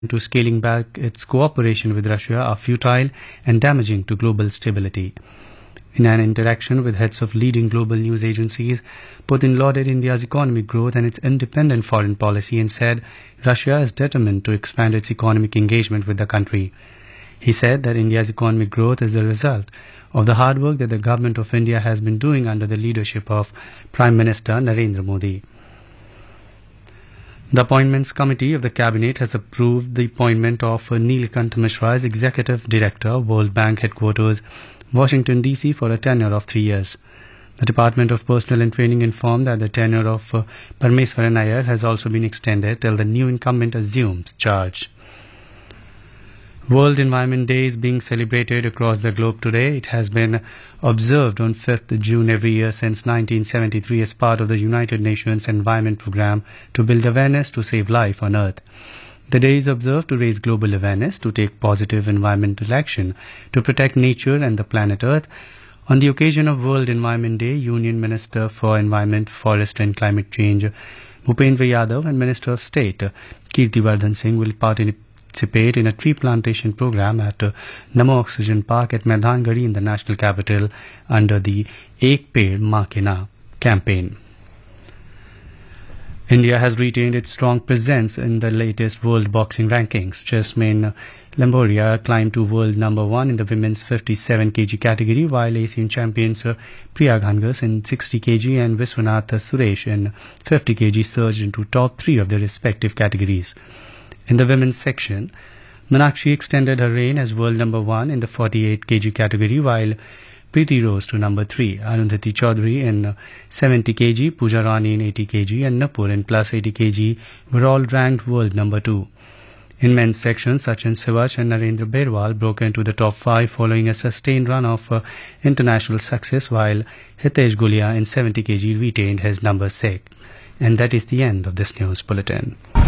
to scaling back its cooperation with Russia are futile and damaging to global stability. In an interaction with heads of leading global news agencies, Putin lauded India's economic growth and its independent foreign policy and said Russia is determined to expand its economic engagement with the country. He said that India's economic growth is the result of the hard work that the government of India has been doing under the leadership of Prime Minister Narendra Modi. The Appointments Committee of the Cabinet has approved the appointment of Neelkanth Mishra as Executive Director, World Bank Headquarters, Washington, D.C. for a tenure of 3 years. The Department of Personnel and Training informed that the tenure of Parameswaran Iyer has also been extended till the new incumbent assumes charge. World Environment Day is being celebrated across the globe today. It has been observed on 5th June every year since 1973 as part of the United Nations Environment Programme to build awareness to save life on Earth. The day is observed to raise global awareness, to take positive environmental action, to protect nature and the planet Earth. On the occasion of World Environment Day, Union Minister for Environment, Forest and Climate Change, Bhupendra Yadav, and Minister of State, Kirtivardhan Singh, will participate in a tree plantation program at Namo Oxygen Park at Maidangari in the national capital under the Ek Ped Maa Ke Naam campaign. India has retained its strong presence in the latest world boxing rankings. Jasmine Lamboria climbed to world number 1 in the women's 57 kg category, while Asian champions Priya Ghangas in 60 kg and Viswanath Suresh in 50 kg surged into top 3 of their respective categories. In the women's section, Meenakshi extended her reign as world number 1 in the 48 kg category, while Preeti rose to number 3. Arundhati Chaudhary in 70 kg, Pooja Rani in 80 kg and Napur in plus 80 kg were all ranked world number 2. In men's section, Sachin Sivach and Narendra Berwal broke into the top 5 following a sustained run of international success, while Hitesh Gulia in 70 kg retained his number 6. And that is the end of this news bulletin.